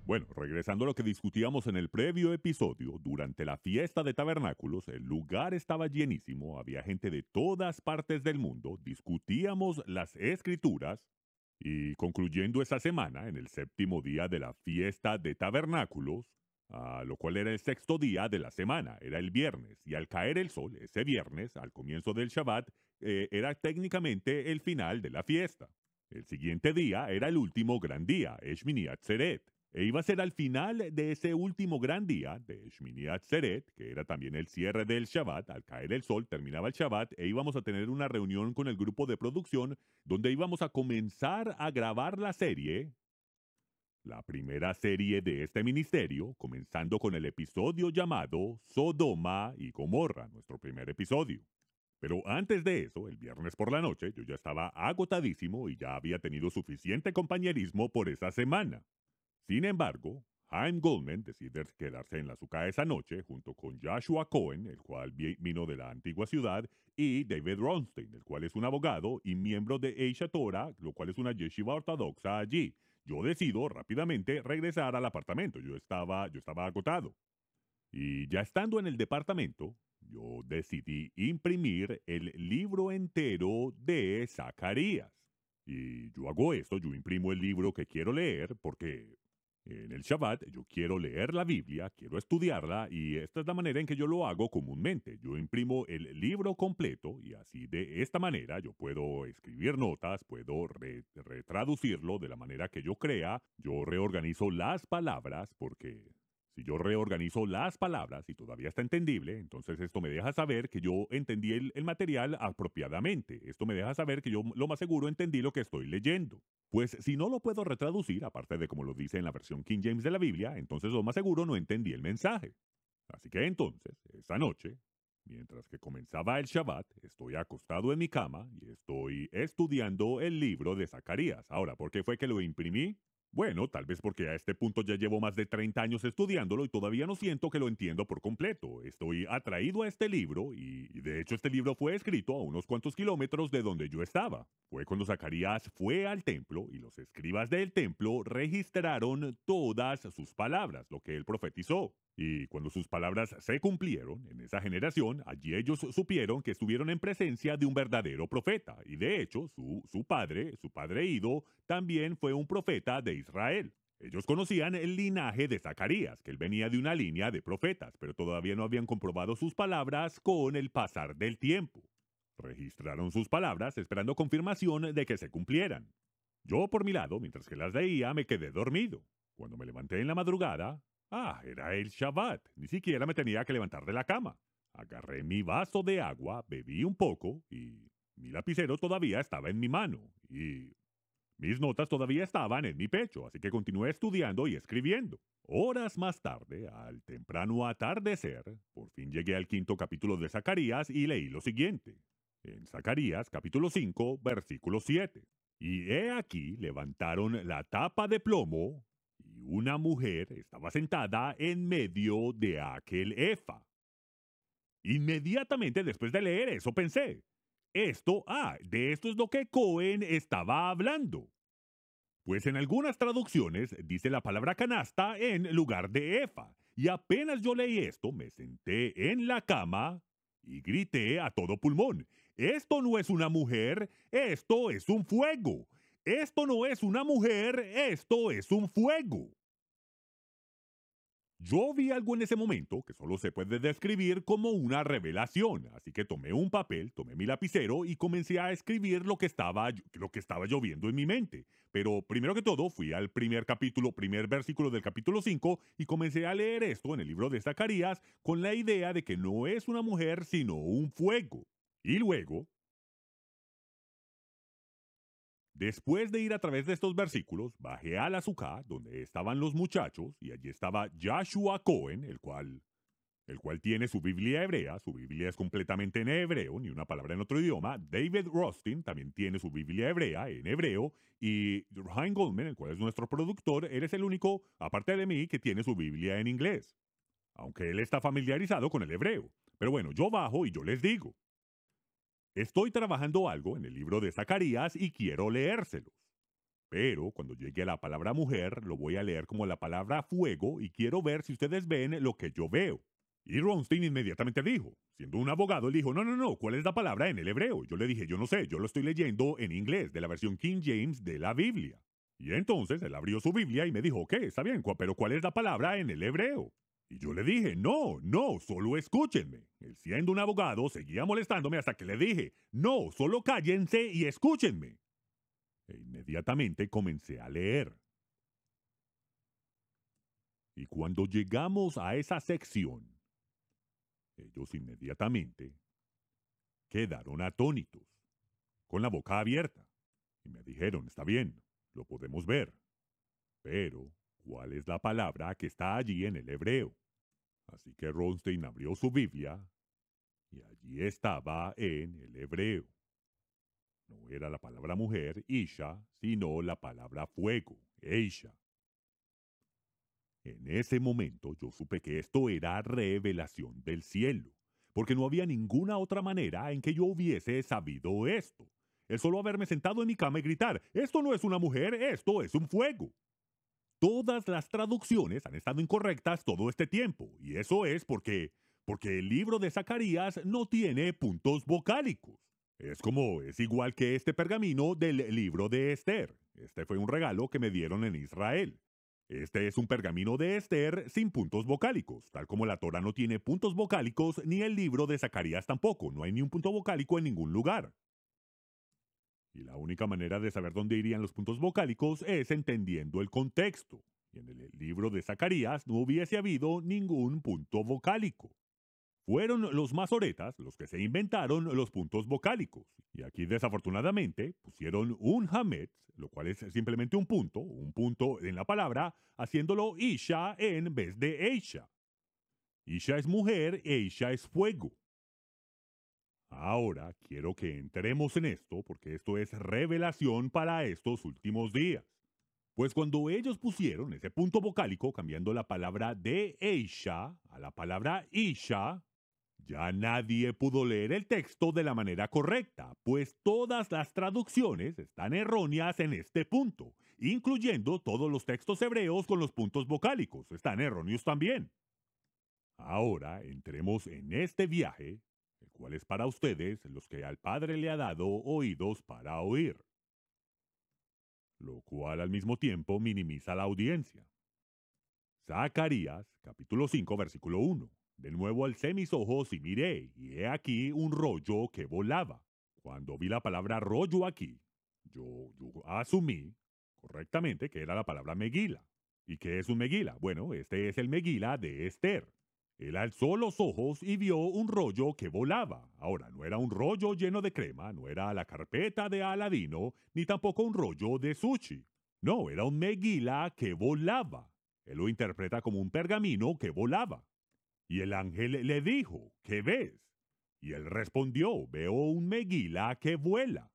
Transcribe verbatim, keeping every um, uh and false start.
Bueno, regresando a lo que discutíamos en el previo episodio, durante la fiesta de tabernáculos, el lugar estaba llenísimo, había gente de todas partes del mundo, discutíamos las escrituras y concluyendo esa semana, en el séptimo día de la fiesta de tabernáculos, ah, lo cual era el sexto día de la semana, era el viernes, y al caer el sol, ese viernes, al comienzo del Shabbat, eh, era técnicamente el final de la fiesta. El siguiente día era el último gran día, Eshmini Atzeret. E iba a ser al final de ese último gran día de Shmini Atzeret, que era también el cierre del Shabbat, al caer el sol terminaba el Shabbat e íbamos a tener una reunión con el grupo de producción donde íbamos a comenzar a grabar la serie, la primera serie de este ministerio, comenzando con el episodio llamado Sodoma y Gomorra, nuestro primer episodio. Pero antes de eso, el viernes por la noche, yo ya estaba agotadísimo y ya había tenido suficiente compañerismo por esa semana. Sin embargo, Chaim Goldman decide quedarse en la suca esa noche junto con Joshua Cohen, el cual vi- vino de la antigua ciudad, y David Ronstein, el cual es un abogado y miembro de Eisha Torah, lo cual es una yeshiva ortodoxa allí. Yo decido rápidamente regresar al apartamento. Yo estaba, yo estaba agotado. Y ya estando en el departamento, yo decidí imprimir el libro entero de Zacarías. Y yo hago esto, yo imprimo el libro que quiero leer porque en el Shabbat yo quiero leer la Biblia, quiero estudiarla y esta es la manera en que yo lo hago comúnmente. Yo imprimo el libro completo y así de esta manera yo puedo escribir notas, puedo re- retraducirlo de la manera que yo crea, yo reorganizo las palabras porque si yo reorganizo las palabras y todavía está entendible, entonces esto me deja saber que yo entendí el, el material apropiadamente. Esto me deja saber que yo lo más seguro entendí lo que estoy leyendo. Pues si no lo puedo retraducir, aparte de como lo dice en la versión King James de la Biblia, entonces lo más seguro no entendí el mensaje. Así que entonces, esa noche, mientras que comenzaba el Shabbat, estoy acostado en mi cama y estoy estudiando el libro de Zacarías. Ahora, ¿por qué fue que lo imprimí? Bueno, tal vez porque a este punto ya llevo más de treinta años estudiándolo y todavía no siento que lo entiendo por completo. Estoy atraído a este libro y, y de hecho este libro fue escrito a unos cuantos kilómetros de donde yo estaba. Fue cuando Zacarías fue al templo y los escribas del templo registraron todas sus palabras, lo que él profetizó. Y cuando sus palabras se cumplieron en esa generación, allí ellos supieron que estuvieron en presencia de un verdadero profeta. Y de hecho, su, su padre, su padre Ido, también fue un profeta de Israel. Ellos conocían el linaje de Zacarías, que él venía de una línea de profetas, pero todavía no habían comprobado sus palabras con el pasar del tiempo. Registraron sus palabras esperando confirmación de que se cumplieran. Yo, por mi lado, mientras que las leía, me quedé dormido. Cuando me levanté en la madrugada, ah, era el Shabbat. Ni siquiera me tenía que levantar de la cama. Agarré mi vaso de agua, bebí un poco y mi lapicero todavía estaba en mi mano y mis notas todavía estaban en mi pecho, así que continué estudiando y escribiendo. Horas más tarde, al temprano atardecer, por fin llegué al quinto capítulo de Zacarías y leí lo siguiente. En Zacarías capítulo cinco, versículo siete. Y he aquí levantaron la tapa de plomo y una mujer estaba sentada en medio de aquel efa. Inmediatamente después de leer eso pensé, esto, ah, de esto es lo que Cohen estaba hablando. Pues en algunas traducciones dice la palabra canasta en lugar de efa. Y apenas yo leí esto, me senté en la cama y grité a todo pulmón. Esto no es una mujer, esto es un fuego. Esto no es una mujer, esto es un fuego. Yo vi algo en ese momento que solo se puede describir como una revelación, así que tomé un papel, tomé mi lapicero y comencé a escribir lo que estaba, lo que estaba lloviendo en mi mente. Pero primero que todo fui al primer capítulo, primer versículo del capítulo cinco y comencé a leer esto en el libro de Zacarías con la idea de que no es una mujer sino un fuego. Y luego, después de ir a través de estos versículos, bajé al azúcar donde estaban los muchachos y allí estaba Joshua Cohen, el cual el cual tiene su Biblia hebrea, su Biblia es completamente en hebreo, ni una palabra en otro idioma. David Rustin también tiene su Biblia hebrea en hebreo. Y Ryan Goldman, el cual es nuestro productor, él es el único, aparte de mí, que tiene su Biblia en inglés. Aunque él está familiarizado con el hebreo. Pero bueno, yo bajo y yo les digo, estoy trabajando algo en el libro de Zacarías y quiero leérselos. Pero cuando llegue a la palabra mujer, lo voy a leer como la palabra fuego y quiero ver si ustedes ven lo que yo veo. Y Ronstein inmediatamente dijo, siendo un abogado, él dijo, no, no, no, ¿cuál es la palabra en el hebreo? Yo le dije, yo no sé, yo lo estoy leyendo en inglés, de la versión King James de la Biblia. Y entonces él abrió su Biblia y me dijo, ok, está bien, pero ¿cuál es la palabra en el hebreo? Y yo le dije, no, no, solo escúchenme. Él, siendo un abogado, seguía molestándome hasta que le dije, no, solo cállense y escúchenme. E inmediatamente comencé a leer. Y cuando llegamos a esa sección, ellos inmediatamente quedaron atónitos, con la boca abierta, y me dijeron, está bien, lo podemos ver, pero ¿cuál es la palabra que está allí en el hebreo? Así que Ronstein abrió su Biblia, y allí estaba en el hebreo. No era la palabra mujer, Isha, sino la palabra fuego, Eisha. En ese momento yo supe que esto era revelación del cielo, porque no había ninguna otra manera en que yo hubiese sabido esto. El solo haberme sentado en mi cama y gritar, esto no es una mujer, esto es un fuego. Todas las traducciones han estado incorrectas todo este tiempo, y eso es porque, porque el libro de Zacarías no tiene puntos vocálicos. Es como, es igual que este pergamino del libro de Esther. Este fue un regalo que me dieron en Israel. Este es un pergamino de Esther sin puntos vocálicos, tal como la Torah no tiene puntos vocálicos, ni el libro de Zacarías tampoco, no hay ni un punto vocálico en ningún lugar. Y la única manera de saber dónde irían los puntos vocálicos es entendiendo el contexto. Y en el libro de Zacarías no hubiese habido ningún punto vocálico. Fueron los masoretas los que se inventaron los puntos vocálicos. Y aquí desafortunadamente pusieron un hametz, lo cual es simplemente un punto, un punto en la palabra, haciéndolo Isha en vez de Eisha. Isha es mujer, Eisha es fuego. Ahora quiero que entremos en esto porque esto es revelación para estos últimos días. Pues cuando ellos pusieron ese punto vocálico cambiando la palabra de Eisha a la palabra Isha, ya nadie pudo leer el texto de la manera correcta, pues todas las traducciones están erróneas en este punto, incluyendo todos los textos hebreos con los puntos vocálicos, están erróneos también. Ahora entremos en este viaje, el cual es para ustedes los que al Padre le ha dado oídos para oír, lo cual al mismo tiempo minimiza la audiencia. Zacarías, capítulo cinco, versículo uno. De nuevo alcé mis ojos y miré, y he aquí un rollo que volaba. Cuando vi la palabra rollo aquí, yo, yo asumí correctamente que era la palabra Megila. ¿Y qué es un Megila? Bueno, este es el Megila de Esther. Él alzó los ojos y vio un rollo que volaba. Ahora, no era un rollo lleno de crema, no era la carpeta de Aladino, ni tampoco un rollo de sushi. No, era un Megila que volaba. Él lo interpreta como un pergamino que volaba. Y el ángel le dijo, ¿qué ves? Y él respondió, veo un Megila que vuela.